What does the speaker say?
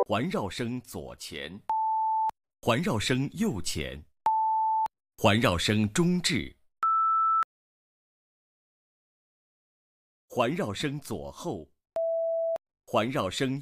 环绕声左前，环绕声右前，环绕声中置，环绕声左后，环绕声